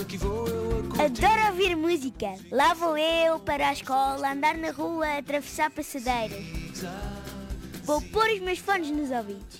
Adoro ouvir música. Lá vou eu para a escola, andar na rua, atravessar passadeiras. Vou pôr os meus fones nos ouvidos.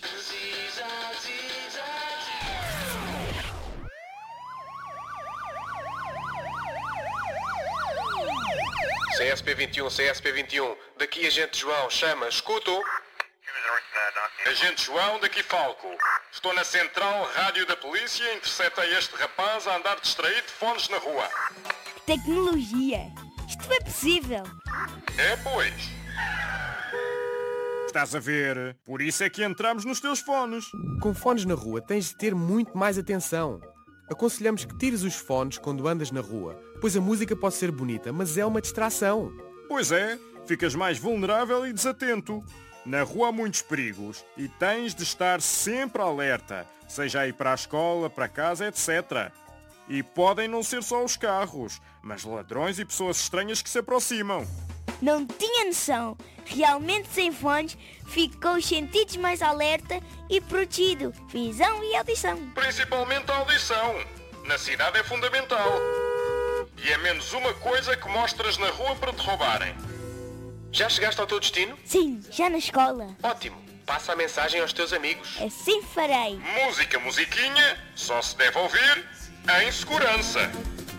CSP21, CSP21, daqui agente João, chama, escuto. Agente João, daqui Falco. Estou na central rádio da polícia, interceptei este rapaz a andar distraído de fones na rua. Tecnologia. Isto foi possível. É, pois. Estás a ver? Por isso é que entramos nos teus fones. Com fones na rua tens de ter muito mais atenção. Aconselhamos que tires os fones quando andas na rua, pois a música pode ser bonita, mas é uma distração. Pois é, ficas mais vulnerável e desatento. Na rua há muitos perigos e tens de estar sempre alerta, seja a ir para a escola, para casa, etc. E podem não ser só os carros, mas ladrões e pessoas estranhas que se aproximam. Não tinha noção. Realmente sem fones, fico com os sentidos mais alerta e protegido. Visão e audição. Principalmente a audição. Na cidade é fundamental. E é menos uma coisa que mostras na rua para te roubarem. Já chegaste ao teu destino? Sim, já na escola. Ótimo. Passa a mensagem aos teus amigos. Assim farei. Música, musiquinha, só se deve ouvir em segurança.